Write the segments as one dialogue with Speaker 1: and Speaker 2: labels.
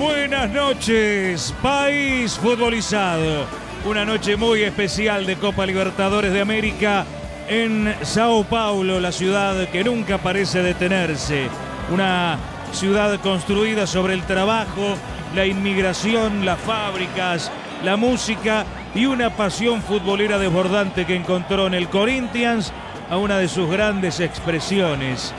Speaker 1: Buenas noches, país futbolizado. Una noche muy especial de Copa Libertadores de América en Sao Paulo, la ciudad que nunca parece detenerse. Una ciudad construida sobre el trabajo, la inmigración, las fábricas, la música y una pasión futbolera desbordante que encontró en el Corinthians a una de sus grandes expresiones.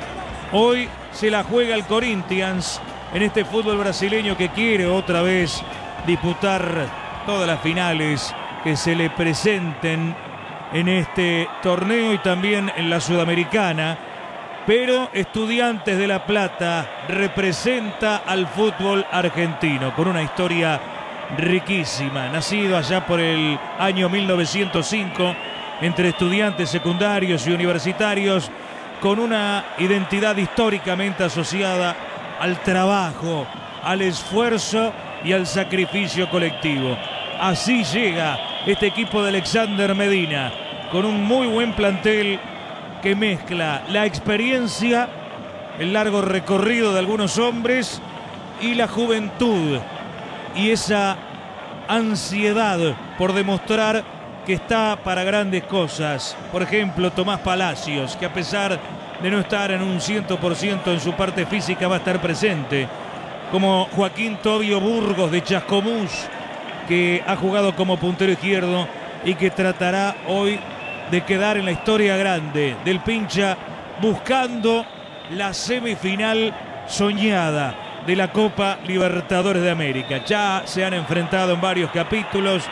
Speaker 1: Hoy se la juega el Corinthians en este fútbol brasileño que quiere otra vez disputar todas las finales que se le presenten en este torneo y también en la Sudamericana. Pero Estudiantes de La Plata representa al fútbol argentino con una historia riquísima. Nacido allá por el año 1905 entre estudiantes secundarios y universitarios, con una identidad históricamente asociada al trabajo, al esfuerzo y al sacrificio colectivo. Así llega este equipo de Alexander Medina, con un muy buen plantel que mezcla la experiencia, el largo recorrido de algunos hombres y la juventud y esa ansiedad por demostrar que está para grandes cosas. Por ejemplo, Tomás Palacios, que a pesar de no estar en un 100% en su parte física, va a estar presente. Como Joaquín Tobio Burgos de Chascomús, que ha jugado como puntero izquierdo y que tratará hoy de quedar en la historia grande del Pincha, buscando la semifinal soñada de la Copa Libertadores de América. Ya se han enfrentado en varios capítulos.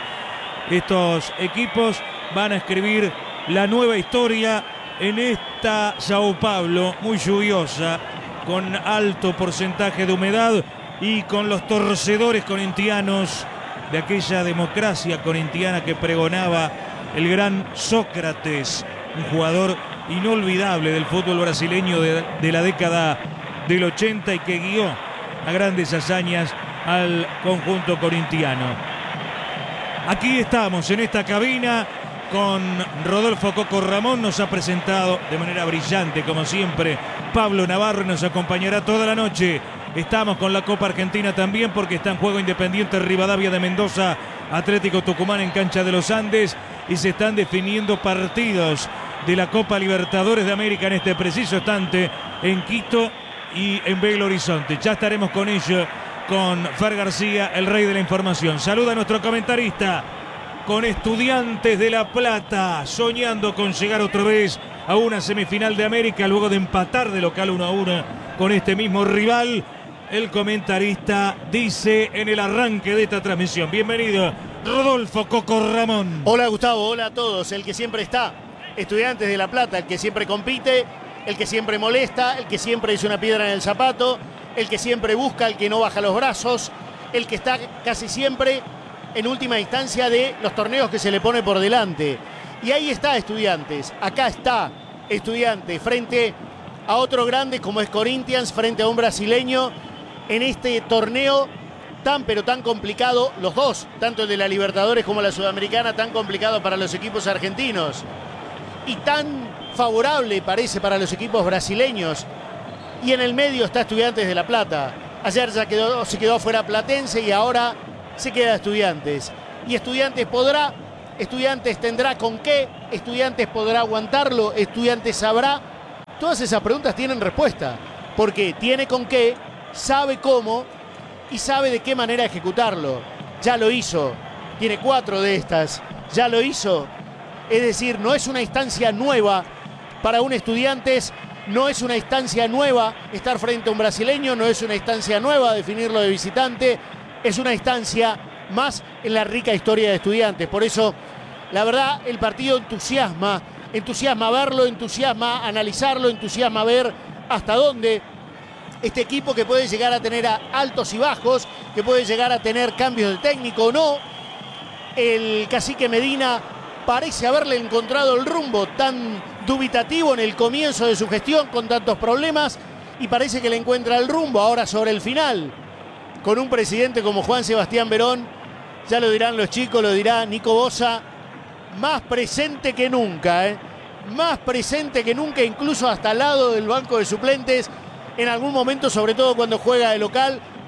Speaker 1: Estos equipos van a escribir la nueva historia en esta Sao Paulo muy lluviosa, con alto porcentaje de humedad y con los torcedores corintianos de aquella democracia corintiana que pregonaba el gran Sócrates, un jugador inolvidable del fútbol brasileño de la década del 80 y que guió a grandes hazañas al conjunto corintiano. Aquí estamos en esta cabina con Rodolfo Coco Ramón. Nos ha presentado de manera brillante, como siempre, Pablo Navarro, y nos acompañará toda la noche. Estamos con la Copa Argentina también, porque está en juego Independiente Rivadavia de Mendoza, Atlético Tucumán en Cancha de los Andes, y se están definiendo partidos de la Copa Libertadores de América en este preciso instante en Quito y en Belo Horizonte. Ya estaremos con ello, con Fer García, el rey de la información. Saluda a nuestro comentarista. Con Estudiantes de La Plata, soñando con llegar otra vez a una semifinal de América luego de empatar de local 1-1 con este mismo rival. El comentarista dice en el arranque de esta transmisión: bienvenido, Rodolfo Coco Ramón.
Speaker 2: Hola Gustavo, hola a todos. El que siempre está, Estudiantes de La Plata, el que siempre compite, el que siempre molesta, el que siempre es una piedra en el zapato, el que siempre busca, el que no baja los brazos, el que está casi siempre en última instancia de los torneos que se le pone por delante. Y ahí está Estudiantes, acá está Estudiantes, frente a otro grande como es Corinthians, frente a un brasileño, en este torneo tan pero tan complicado, los dos, tanto el de la Libertadores como la Sudamericana, tan complicado para los equipos argentinos y tan favorable parece para los equipos brasileños. Y en el medio está Estudiantes de La Plata. Ayer ya se quedó fuera Platense y ahora se queda Estudiantes. Y Estudiantes podrá, Estudiantes tendrá con qué, Estudiantes podrá aguantarlo, Estudiantes sabrá. Todas esas preguntas tienen respuesta, porque tiene con qué, sabe cómo y sabe de qué manera ejecutarlo. Ya lo hizo, tiene 4 de estas, ya lo hizo. Es decir, no es una instancia nueva para un Estudiantes, no es una instancia nueva estar frente a un brasileño, no es una instancia nueva definirlo de visitante. Es una instancia más en la rica historia de Estudiantes. Por eso, la verdad, el partido entusiasma verlo, entusiasma analizarlo, entusiasma ver hasta dónde este equipo, que puede llegar a tener altos y bajos, que puede llegar a tener cambios de técnico o no. El cacique Medina parece haberle encontrado el rumbo, tan dubitativo en el comienzo de su gestión con tantos problemas, y parece que le encuentra el rumbo ahora sobre el final. Con un presidente como Juan Sebastián Verón, ya lo dirán los chicos, lo dirá Nico Bosa, más presente que nunca, más presente que nunca, incluso hasta al lado del banco de suplentes, en algún momento, sobre todo cuando juega de local,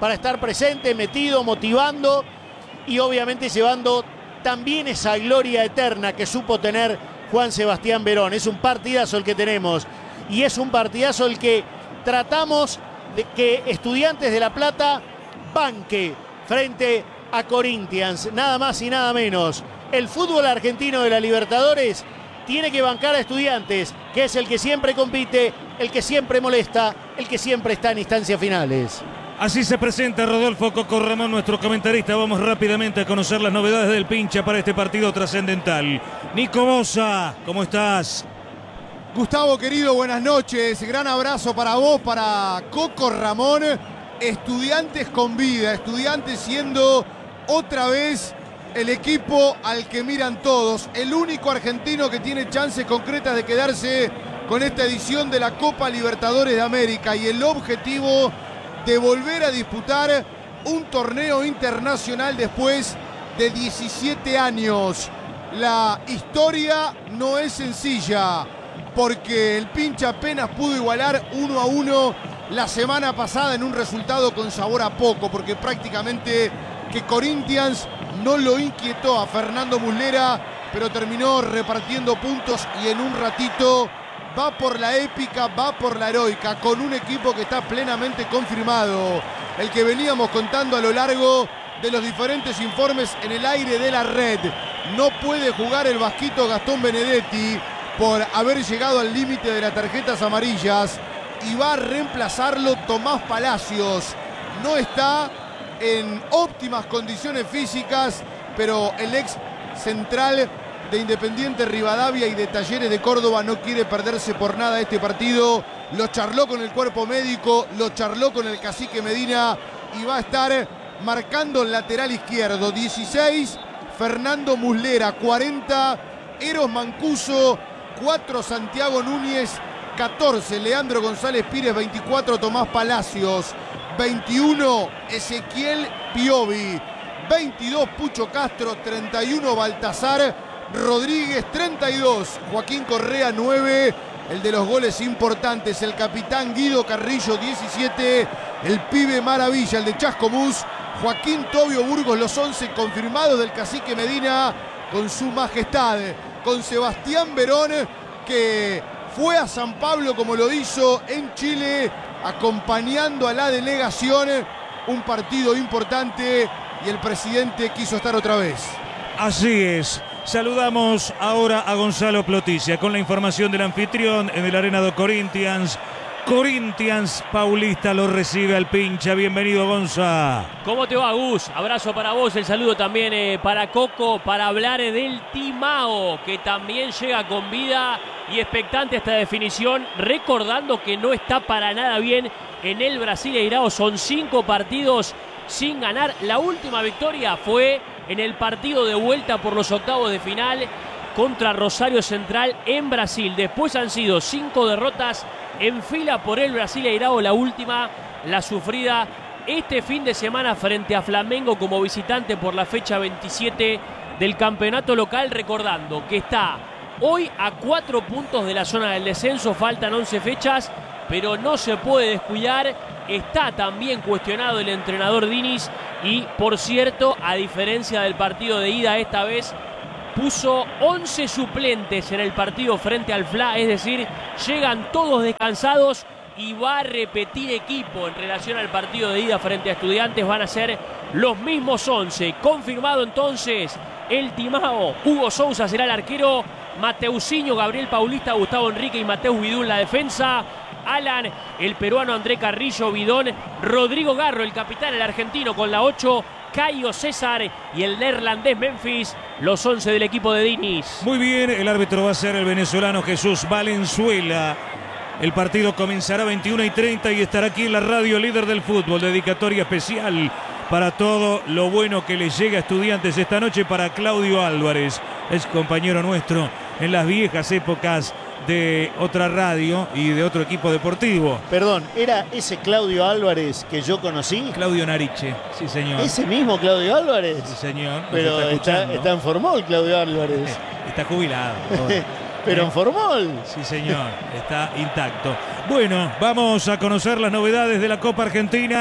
Speaker 2: para estar presente, metido, motivando y obviamente llevando también esa gloria eterna que supo tener Juan Sebastián Verón. Es un partidazo el que tenemos y es un partidazo el que tratamos de que Estudiantes de La Plata banque frente a Corinthians, nada más y nada menos. El fútbol argentino de la Libertadores tiene que bancar a Estudiantes, que es el que siempre compite, el que siempre molesta, el que siempre está en instancias finales.
Speaker 1: Así se presenta Rodolfo Coco Ramón, nuestro comentarista. Vamos rápidamente a conocer las novedades del pincha para este partido trascendental. Nico Moza, ¿cómo estás?
Speaker 3: Gustavo, querido, buenas noches. Gran abrazo para vos, para Coco Ramón. Estudiantes con vida, Estudiantes siendo otra vez el equipo al que miran todos. El único argentino que tiene chances concretas de quedarse con esta edición de la Copa Libertadores de América y el objetivo de volver a disputar un torneo internacional después de 17 años. La historia no es sencilla porque el pincha apenas pudo igualar 1-1 la semana pasada en un resultado con sabor a poco, porque prácticamente que Corinthians no lo inquietó a Fernando Muslera, pero terminó repartiendo puntos y en un ratito va por la épica, va por la heroica, con un equipo que está plenamente confirmado. El que veníamos contando a lo largo de los diferentes informes en el aire de la red. No puede jugar el vasquito Gastón Benedetti por haber llegado al límite de las tarjetas amarillas y va a reemplazarlo Tomás Palacios. No está en óptimas condiciones físicas, pero el ex central de Independiente Rivadavia y de Talleres de Córdoba no quiere perderse por nada este partido. Lo charló con el cuerpo médico, lo charló con el cacique Medina y va a estar marcando el lateral izquierdo. 16, Fernando Muslera. 40, Eros Mancuso. 4, Santiago Núñez. 14, Leandro González Pires. 24, Tomás Palacios. 21, Ezequiel Piovi. 22, Pucho Castro. 31, Baltasar Rodríguez. 32, Joaquín Correa. 9, el de los goles importantes, el capitán Guido Carrillo. 17, el pibe maravilla, el de Chascomús, Joaquín Tobio Burgos. Los 11 confirmados del cacique Medina, con su majestad, con Sebastián Verón, que fue a San Pablo como lo hizo en Chile, acompañando a la delegación. Un partido importante y el presidente quiso estar otra vez.
Speaker 1: Así es. Saludamos ahora a Gonzalo Ploticia con la información del anfitrión en el Arena do Corinthians. Corinthians Paulista lo recibe al pincha. Bienvenido, Gonza.
Speaker 4: ¿Cómo te va, Gus? Abrazo para vos, el saludo también para Coco, para hablar del Timao, que también llega con vida y expectante esta definición, recordando que no está para nada bien en el Brasileirao. Son 5 partidos sin ganar. La última victoria fue en el partido de vuelta por los octavos de final contra Rosario Central en Brasil. Después han sido 5 derrotas en fila por el Brasileirao. La última, la sufrida este fin de semana frente a Flamengo como visitante por la fecha 27 del campeonato local. Recordando que está hoy a 4 puntos de la zona del descenso. Faltan 11 fechas, pero no se puede descuidar. Está también cuestionado el entrenador Diniz y, por cierto, a diferencia del partido de ida, esta vez puso 11 suplentes en el partido frente al FLA, es decir, llegan todos descansados y va a repetir equipo en relación al partido de ida frente a Estudiantes. Van a ser los mismos 11. Confirmado entonces el Timao. Hugo Sousa será el arquero, Mateusinho, Gabriel Paulista, Gustavo Enrique y Mateus Vidú en la defensa. Alan, el peruano André Carrillo, Bidón, Rodrigo Garro, el capitán, el argentino con la 8, Caio César y el neerlandés Memphis, los 11 del equipo de Diniz.
Speaker 1: Muy bien, el árbitro va a ser el venezolano Jesús Valenzuela. El partido comenzará 21:30 y estará aquí en la radio Líder del Fútbol. Dedicatoria especial para todo lo bueno que le llega a Estudiantes esta noche para Claudio Álvarez, es compañero nuestro en las viejas épocas de otra radio y de otro equipo deportivo.
Speaker 2: Perdón, ¿era ese Claudio Álvarez que yo conocí?
Speaker 1: Claudio Nariche, sí señor.
Speaker 2: ¿Ese mismo Claudio Álvarez?
Speaker 1: Sí señor.
Speaker 2: Pero está en Formol Claudio Álvarez.
Speaker 1: Está jubilado.
Speaker 2: Pero en Formol.
Speaker 1: Sí señor, está intacto. Bueno, vamos a conocer las novedades de la Copa Argentina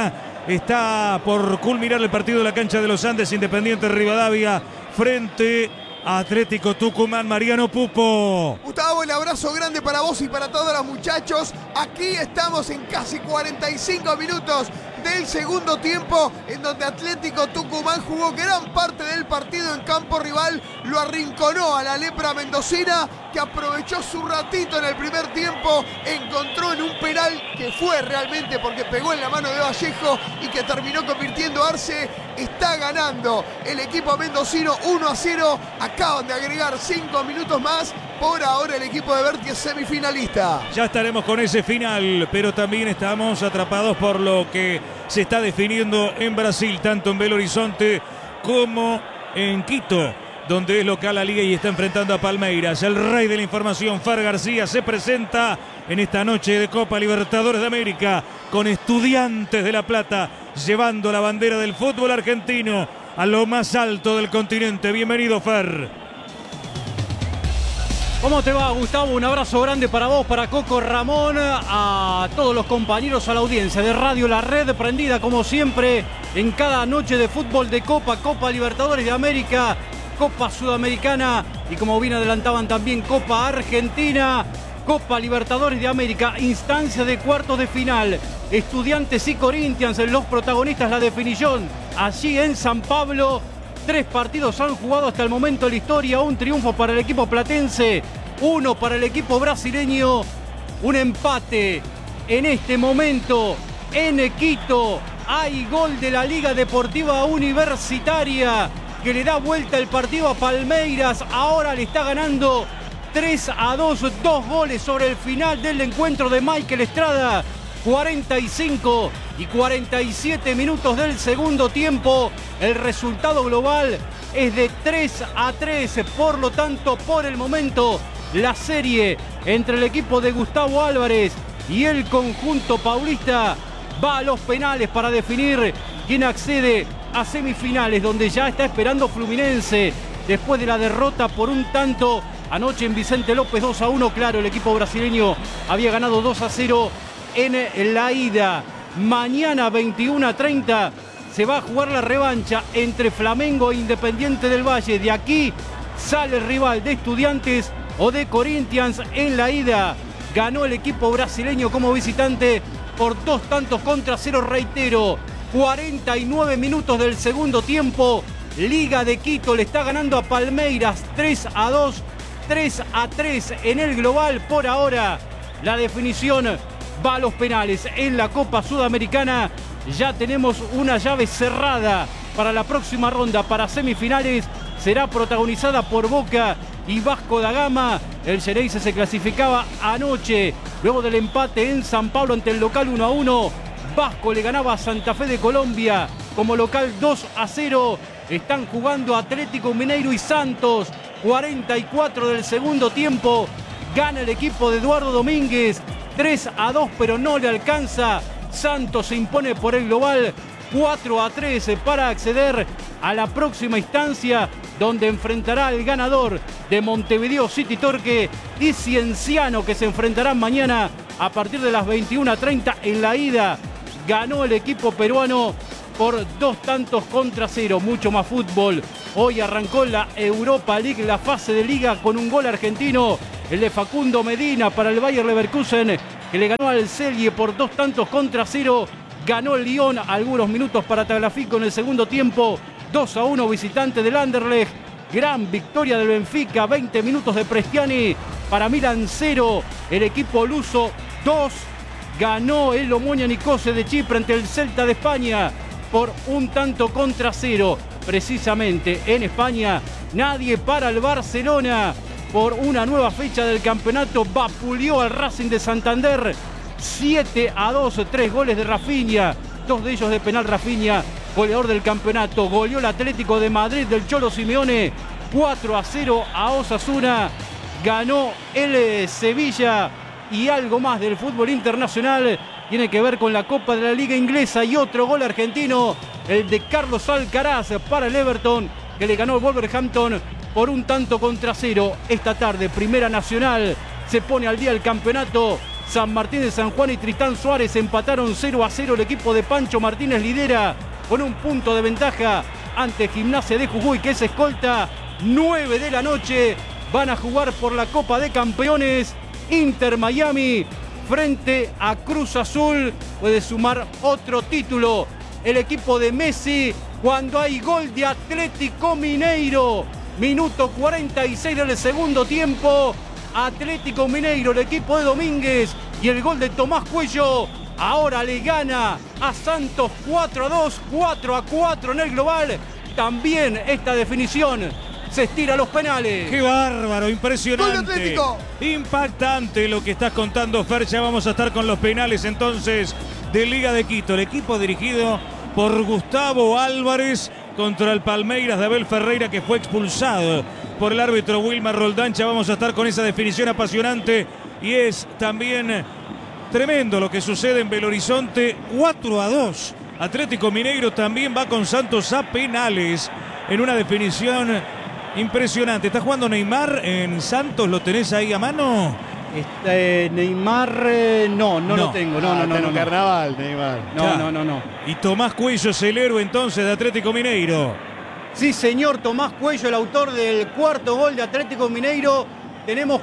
Speaker 1: Está por culminar el partido de la cancha de los Andes, Independiente Rivadavia frente a Atlético Tucumán. Mariano Pupo.
Speaker 5: Gustavo, el abrazo grande para vos y para todos los muchachos. Aquí estamos en casi 45 minutos del segundo tiempo, en donde Atlético Tucumán jugó gran parte del partido en campo rival, lo arrinconó a la lepra mendocina, que aprovechó su ratito en el primer tiempo, encontró en un penal que fue realmente porque pegó en la mano de Vallejo y que terminó convirtiendo Arce. Está ganando el equipo mendocino 1-0, acaban de agregar 5 minutos más. Por ahora el equipo de Berti es semifinalista.
Speaker 1: Ya estaremos con ese final, pero también estamos atrapados por lo que se está definiendo en Brasil, tanto en Belo Horizonte como en Quito, donde es local la liga y está enfrentando a Palmeiras. El rey de la información, Far García, se presenta en esta noche de Copa Libertadores de América con Estudiantes de La Plata, llevando la bandera del fútbol argentino a lo más alto del continente. Bienvenido, Fer.
Speaker 6: ¿Cómo te va, Gustavo? Un abrazo grande para vos, para Coco, Ramón, a todos los compañeros, a la audiencia de Radio La Red, prendida como siempre en cada noche de fútbol de Copa, Copa Libertadores de América, Copa Sudamericana y, como bien adelantaban, también Copa Argentina, Copa Libertadores de América, instancia de cuartos de final. Estudiantes y Corinthians, los protagonistas, la definición allí en San Pablo. 3 partidos han jugado hasta el momento en la historia, un triunfo para el equipo platense, 1 para el equipo brasileño, un empate en este momento en Quito. Hay gol de la Liga Deportiva Universitaria que le da vuelta el partido a Palmeiras, ahora le está ganando 3-2, 2 goles sobre el final del encuentro de Michael Estrada. 45 y 47 minutos del segundo tiempo. El resultado global es de 3-3. Por lo tanto, por el momento, la serie entre el equipo de Gustavo Álvarez y el conjunto paulista va a los penales para definir quién accede a semifinales, donde ya está esperando Fluminense después de la derrota por un tanto anoche en Vicente López 2-1. Claro, el equipo brasileño había ganado 2-0 en la ida. Mañana 21:30 se va a jugar la revancha entre Flamengo e Independiente del Valle. De aquí sale el rival de Estudiantes o de Corinthians. En la ida ganó el equipo brasileño como visitante por 2-0. Reitero, 49 minutos del segundo tiempo. Liga de Quito le está ganando a Palmeiras 3-2, 3-3 en el global. Por ahora la definición va a los penales. En la Copa Sudamericana ya tenemos una llave cerrada para la próxima ronda. Para semifinales será protagonizada por Boca y Vasco da Gama. El Xereyse se clasificaba anoche luego del empate en San Pablo ante el local 1-1. Vasco le ganaba a Santa Fe de Colombia como local 2-0. Están jugando Atlético Mineiro y Santos. 44 del segundo tiempo. Gana el equipo de Eduardo Domínguez 3-2, pero no le alcanza. Santos se impone por el global 4-3 para acceder a la próxima instancia, donde enfrentará al ganador de Montevideo City Torque y Cienciano, que se enfrentarán mañana a partir de las 21:30 en la ida. Ganó el equipo peruano por 2-0. Mucho más fútbol. Hoy arrancó la Europa League, la fase de liga, con un gol argentino, el de Facundo Medina para el Bayer Leverkusen, que le ganó al Celje por 2-0. Ganó el Lyon algunos minutos para Tagliafico en el segundo tiempo. 2-1 visitante del Anderlecht. Gran victoria del Benfica. 20 minutos de Prestiani para Milan 0. El equipo luso 2. Ganó el Omonia Nicosia de Chipre ante el Celta de España por 1-0. Precisamente en España nadie para el Barcelona por una nueva fecha del campeonato. Vapuleó al Racing de Santander 7-2, 3 goles de Rafinha, 2 de ellos de penal. Rafinha, goleador del campeonato. Goleó el Atlético de Madrid del Cholo Simeone 4-0 a Osasuna. Ganó el Sevilla. Y algo más del fútbol internacional tiene que ver con la Copa de la Liga Inglesa y otro gol argentino, el de Carlos Alcaraz para el Everton, que le ganó el Wolverhampton por 1-0. Esta tarde, Primera Nacional se pone al día el campeonato. San Martín de San Juan y Tristán Suárez empataron 0-0. El equipo de Pancho Martínez lidera con un punto de ventaja ante Gimnasia de Jujuy, que es escolta. 9 de la noche van a jugar por la Copa de Campeones. Inter Miami frente a Cruz Azul. Puede sumar otro título el equipo de Messi cuando hay gol de Atlético Mineiro. Minuto 46 del segundo tiempo. Atlético Mineiro, el equipo de Domínguez, y el gol de Tomás Cuello. Ahora le gana a Santos 4-2, 4-4 en el global. También esta definición se estira a los penales.
Speaker 1: ¡Qué bárbaro! Impresionante.
Speaker 5: ¡Gol de Atlético!
Speaker 1: Impactante lo que estás contando, Fer. Ya vamos a estar con los penales entonces de Liga de Quito. El equipo dirigido por Gustavo Álvarez contra el Palmeiras de Abel Ferreira, que fue expulsado por el árbitro Wilmar Roldán. Ya vamos a estar con esa definición apasionante. Y es también tremendo lo que sucede en Belo Horizonte. 4-2. Atlético Mineiro también va con Santos a penales en una definición impresionante. ¿Está jugando Neymar en Santos? ¿Lo tenés ahí a mano?
Speaker 6: Neymar, no lo tengo. No.
Speaker 2: Carnaval, Neymar.
Speaker 6: No.
Speaker 1: Y Tomás Cuello es el héroe entonces de Atlético Mineiro.
Speaker 6: Sí, señor, Tomás Cuello, el autor del cuarto gol de Atlético Mineiro. Tenemos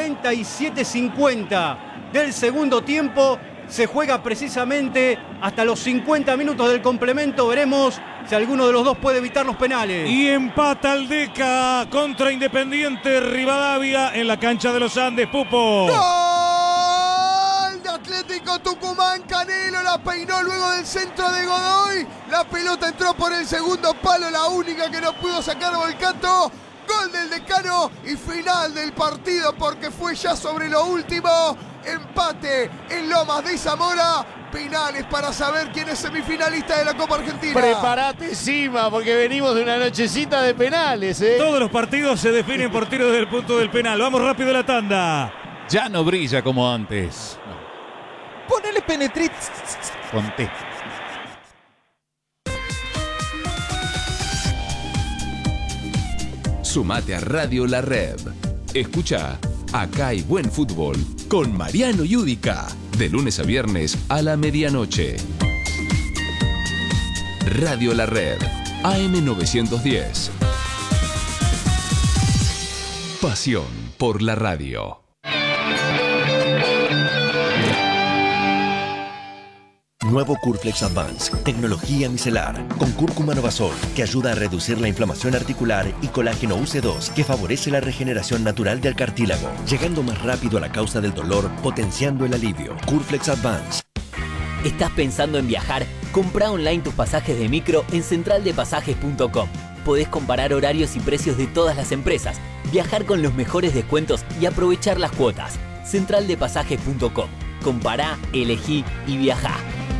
Speaker 6: 47-50 del segundo tiempo. Se juega precisamente hasta los 50 minutos del complemento. Veremos si alguno de los dos puede evitar los penales.
Speaker 1: Y empata Aldeca contra Independiente Rivadavia en la cancha de los Andes, Pupo.
Speaker 5: ¡Gol de Atlético Tucumán! Canelo la peinó luego del centro de Godoy. La pelota entró por el segundo palo, la única que no pudo sacar Volcato. Gol del Decano y final del partido, porque fue ya sobre lo último. Empate en Lomas de Zamora. Penales para saber quién es semifinalista de la Copa Argentina.
Speaker 2: Prepárate, Sima, porque venimos de una nochecita de penales, ¿eh?
Speaker 1: Todos los partidos se definen por tiro desde el punto del penal. Vamos rápido a la tanda.
Speaker 7: Ya no brilla como antes. No. Ponele Penetrit con T.
Speaker 8: Sumate a Radio La Red. Escucha Acá hay buen fútbol con Mariano Yudica, de lunes a viernes a la medianoche. Radio La Red, AM 910. Pasión por la radio.
Speaker 9: Nuevo Curflex Advance, tecnología micelar, con cúrcuma novasol, que ayuda a reducir la inflamación articular, y colágeno UC2, que favorece la regeneración natural del cartílago, llegando más rápido a la causa del dolor, potenciando el alivio. Curflex Advance.
Speaker 10: ¿Estás pensando en viajar? Comprá online tus pasajes de micro en centraldepasajes.com. Podés comparar horarios y precios de todas las empresas, viajar con los mejores descuentos y aprovechar las cuotas. Centraldepasajes.com. Compará, elegí y viajá.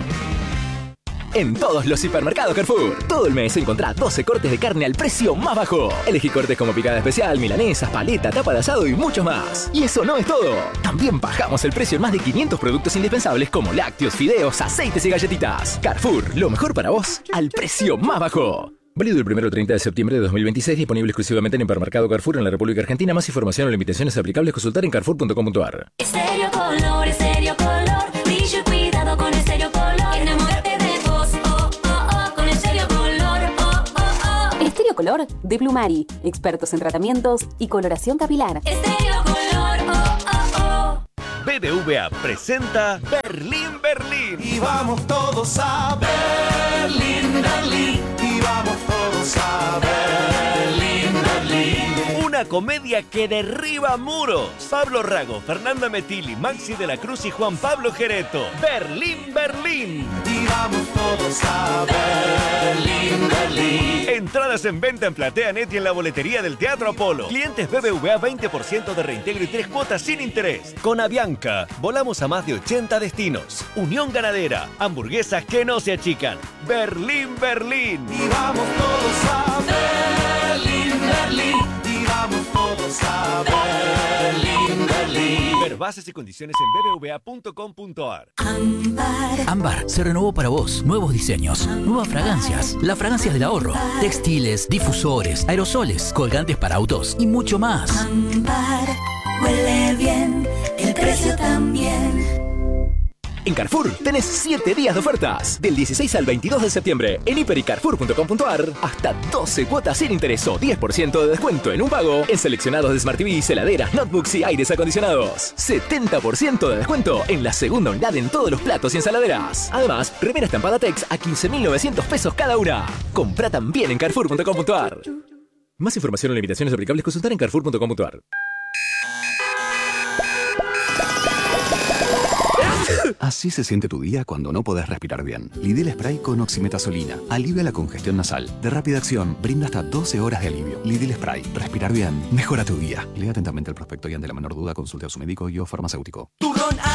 Speaker 11: En todos los hipermercados Carrefour, todo el mes encontrá 12 cortes de carne al precio más bajo. Elegí cortes como picada especial, milanesas, paleta, tapa de asado y muchos más. Y eso no es todo. También bajamos el precio en más de 500 productos indispensables como lácteos, fideos, aceites y galletitas. Carrefour, lo mejor para vos, al precio más bajo. Válido el 1 al 30 de septiembre de 2026, disponible exclusivamente en hipermercado Carrefour en la República Argentina. Más información o limitaciones aplicables, consultar en carrefour.com.ar.
Speaker 12: Estéreo Color, brillo y cuidado con Estéreo Color. Enamórate de vos, oh, oh, oh, con Estéreo Color, oh, oh, oh.
Speaker 13: Estéreo Color de Plumari, expertos en tratamientos y coloración capilar.
Speaker 12: Estéreo Color, oh, oh, oh.
Speaker 14: BBVA presenta Berlín, Berlín.
Speaker 15: Y vamos todos a Berlín, Berlín. Y vamos todos a Berlín, Berlín.
Speaker 14: Una comedia que derriba muros. Pablo Rago, Fernanda Metilli, Maxi de la Cruz y Juan Pablo Gereto. Berlín, Berlín.
Speaker 15: Y vamos todos a Berlín, Berlín.
Speaker 14: Entradas en venta en PlateaNet y en la boletería del Teatro Apolo. Clientes BBVA 20% de reintegro y 3 cuotas sin interés. Con Avianca, volamos a más de 80 destinos. Unión Ganadera, hamburguesas que no se achican. Berlín, Berlín.
Speaker 15: Y vamos todos a Berlín, Berlín. Y vamos todos a Berlín, Berlín.
Speaker 14: Ver bases y condiciones en bbva.com.ar.
Speaker 16: Ámbar se renovó para vos. Nuevos diseños, nuevas fragancias, las fragancias del ahorro, textiles, difusores, aerosoles, colgantes para autos y mucho más.
Speaker 12: Ámbar, huele bien, el precio también.
Speaker 11: En Carrefour tenés 7 días de ofertas. Del 16 al 22 de septiembre en hiper.y carrefour.com.ar hasta 12 cuotas sin interés o 10% de descuento en un pago en seleccionados de Smart TVs, heladeras, notebooks y aires acondicionados. 70% de descuento en la segunda unidad en todos los platos y ensaladeras. Además, remera estampada Tex a 15.900 pesos cada una. Compra también en carrefour.com.ar. Más información o limitaciones aplicables consultar en carrefour.com.ar.
Speaker 17: Así se siente tu día cuando no podés respirar bien. Lidl Spray con oximetazolina. Alivia la congestión nasal. De rápida acción, brinda hasta 12 horas de alivio. Lidl Spray. Respirar bien. Mejora tu día. Lea atentamente el prospecto y ante la menor duda consulte a su médico y o farmacéutico.
Speaker 15: Turrón